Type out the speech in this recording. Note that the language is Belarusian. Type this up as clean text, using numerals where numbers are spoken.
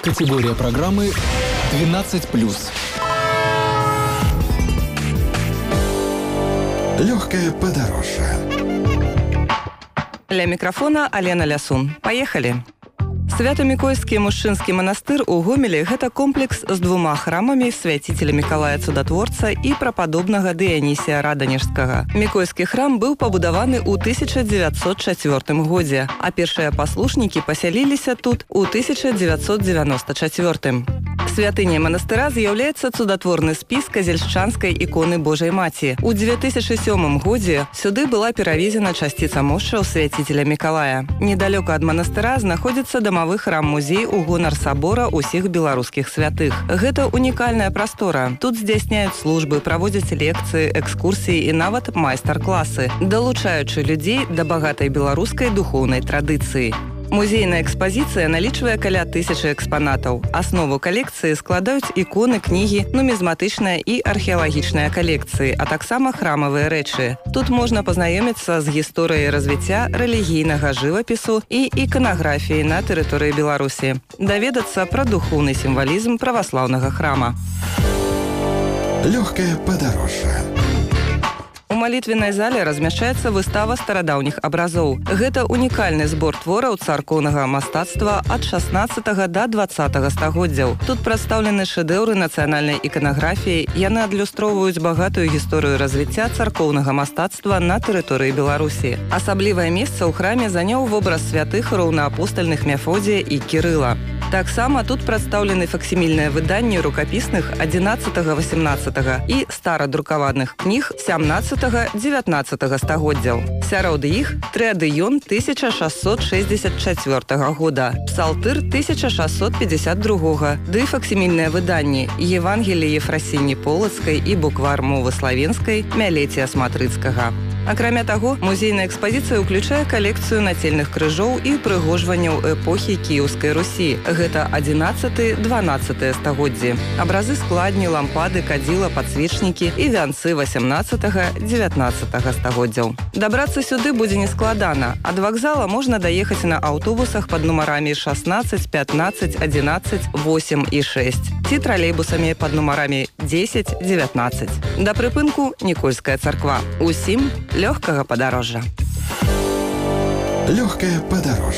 Категория программы 12+. Легкое подорожье. Ля мікрафона Алена Лясун. Паехалі! Свято-Мікойскі мужчынскі манастыр у Гомелі – гэта комплекс з двума храмамі свяціцеля Мікалая Цудатворца і прападобнага Дыянісія Раданежскага. Мікойскі храм быў пабудаваны ў 1904 годзе, а першыя паслушнікі пасяліліся тут у 1994. Святыняй манастыра з'яўляецца цудатворны спіс казельшчанскай іконы Божай Маці. У 2007 годзе сюды была перавезена часціца мошчаў свяціцеля Мікалая. Недалёка ад манастыра знаходзіцца дамавы храм-музей у гонар сабора ўсіх беларускіх святых. Гэта унікальная прастора. Тут здзяйсняюць службы, праводзяць лекцыі, экскурсіі і нават майстар-класы, далучаючы людзей да багатай беларускай духоўнай традыцыі. Музейная экспазіцыя налічвае каля 1000 экспанатаў. Аснову калекцыі складаюць іконы, кнігі, нумізматычныя і археалагічныя калекцыі, а таксама храмавыя рэчы. Тут можна пазнаёміцца з гісторыяй развіцця рэлігійнага жывапісу і іканаграфіі на тэрыторыі Беларусі, даведацца пра духоўны сімвалізм праваслаўнага храма. Легкое подорожье. У малітвеннай зале размяшчаецца выстава старадаўніх абразоў. Гэта унікальны збор твораў царкоўнага мастацтва ад 16 да 20 стагоддзяў. Тут прадстаўлены шэдэўры нацыянальнай іканаграфіі, яны адлюстроўваюць багатую гісторыю развіцця царкоўнага мастацтва на тэрыторыі Беларусі. Асаблівае месца ў храме заняў вобраз святых роўнаапостальных Мефодія і Кірыла. Таксама тут прадстаўлены факсімільныя выданні рукапісных 11-18 і старадрукаваных кніг 17-19 стагоддзяў. Сярод іх трыадыён 1664 года, псалтыр 1652, ды факсімільныя выданні Евангеліі Ефрасіні Полацкай і буквар мовы славенскай Мялеція Сматрыцкага. Акрамя таго, музейная экспазіцыя ўключае калекцыю нацельных крыжоў і упрыгожванняў эпохі Кіеўскай Русі. Гэта 11-12 стагоддзі. Абразы складні, лампады, кадзіла, падсвечнікі і вянцы 18-19 стагоддзяў. Дабрацца сюды будзе нескладана. Ад вакзала можна даехаць на аўтобусах пад нумарамі 16, 15, 11, 8 і 6 ці тралейбусамі пад нумарамі 10, 19. Да прыпынку Нікольская царква. Усім лёгкага падарожжа. Легкое подорожье.